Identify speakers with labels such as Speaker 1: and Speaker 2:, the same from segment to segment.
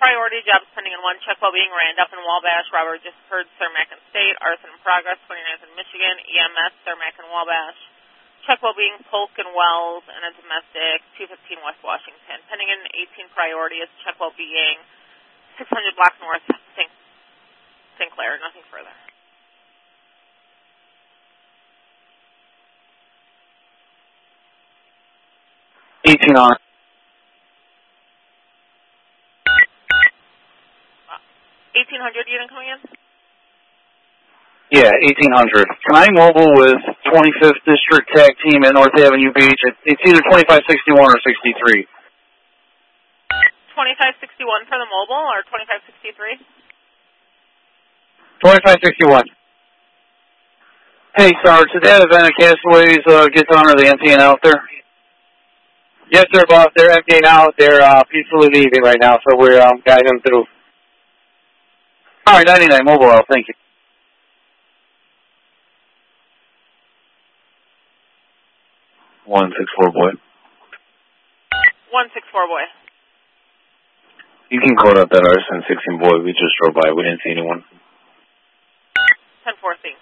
Speaker 1: priority jobs pending in 1. Check well-being, Randolph and Wabash. Robert just heard Cermak and State. Arson in progress, 29th in Michigan. EMS, Cermak and Wabash. Check well-being, Polk and Wells, and a domestic, 215 West Washington. Pending in 18 priority is check well-being, 600 block north, Sinclair, nothing further.
Speaker 2: $1,800.
Speaker 1: 1,800 unit coming in?
Speaker 2: Yeah, 1,800. Can I mobile with 25th District Tag Team at North Avenue Beach? It's either 2561 or 63.
Speaker 1: 2561 for the mobile or 2563?
Speaker 2: 2561. Hey, Sarge, did that event of Castaways get done, or are they emptying out there?
Speaker 3: Yes, sir, boss. They're emptying out. They're peacefully leaving right now, so we're guiding them through.
Speaker 2: All right, 99 mobile out. Thank you.
Speaker 4: 164 boy.
Speaker 1: 164 boy.
Speaker 4: You can code up that arson 16 boy. We just drove by. We didn't see anyone.
Speaker 1: 10-4 C.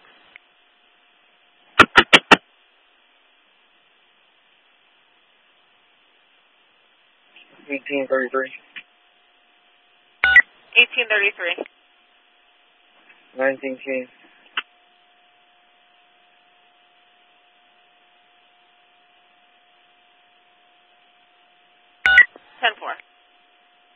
Speaker 3: $1,833.
Speaker 1: 1833.
Speaker 3: 19K.